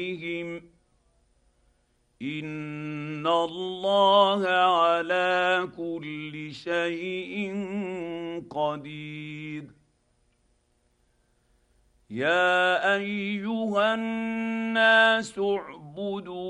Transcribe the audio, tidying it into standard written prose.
ان الله على كل شيء قدير. يا ايها الناس اعبدوا